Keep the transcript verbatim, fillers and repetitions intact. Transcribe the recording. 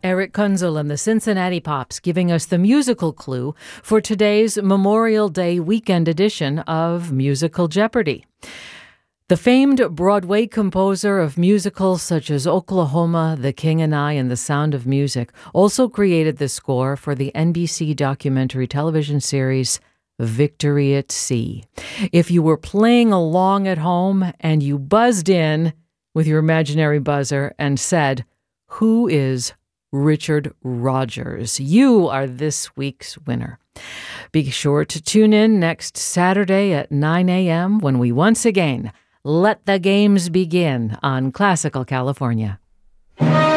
Eric Kunzel and the Cincinnati Pops giving us the musical clue for today's Memorial Day weekend edition of Musical Jeopardy! The famed Broadway composer of musicals such as Oklahoma, The King and I, and The Sound of Music also created the score for the N B C documentary television series Victory at Sea. If you were playing along at home and you buzzed in with your imaginary buzzer and said, "Who is Richard Rodgers?" you are this week's winner. Be sure to tune in next Saturday at nine a.m. when we once again let the games begin on Classical California.